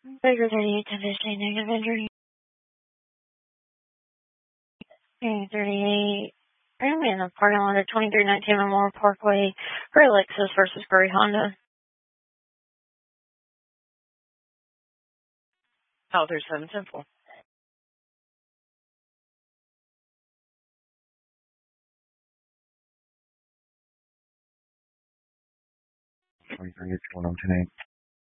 Bigger 38 to 15, negative injury. 38. I'm in the parking lot at 2319 Memorial Parkway. Gray Lexus versus Gray Honda. Oh, there's 710. It's going on tonight.